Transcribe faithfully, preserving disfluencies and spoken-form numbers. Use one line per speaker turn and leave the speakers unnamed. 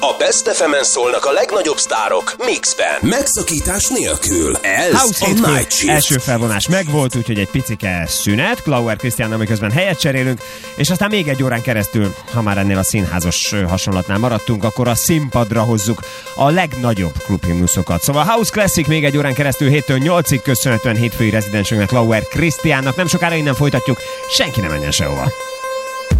A Best ef emen szólnak a legnagyobb sztárok mixben. Megszakítás nélkül. Ez
House
a Night Shift.
Első felvonás megvolt, úgyhogy egy picike szünet. Klauer Krisztiánnal miközben helyet cserélünk, és aztán még egy órán keresztül, ha már ennél a színházos hasonlatnál maradtunk, akkor a színpadra hozzuk a legnagyobb klubhimnuszokat. Szóval House Classic még egy órán keresztül héttől nyolcig, köszönhetően hétfői rezidensünknek, Klauer Krisztiánnak. Nem sokára innen folytatjuk, senki nem menjen sehova.